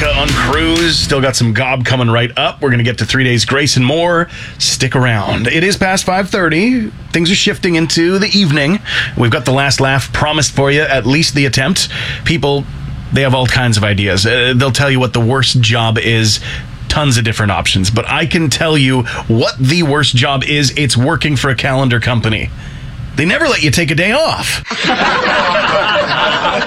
Monica on cruise. Still got some gob coming right up. We're going to get to 3 Days Grace and more. Stick around. It is past 5:30. Things are shifting into the evening. We've got the last laugh promised for you, at least the attempt. People, they have all kinds of ideas. They'll tell you what the worst job is. Tons of different options. But I can tell you what the worst job is. It's working for a calendar company. They never let you take a day off.